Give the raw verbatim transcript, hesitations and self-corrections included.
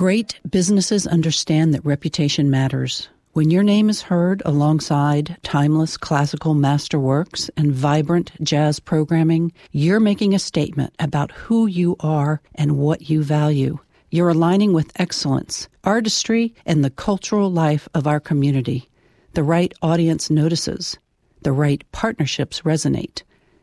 Great businesses understand that reputation matters. When your name is heard alongside timeless classical masterworks and vibrant jazz programming, you're making a statement about who you are and what you value. You're aligning with excellence, artistry, and the cultural life of our community. The right audience notices. The right partnerships resonate.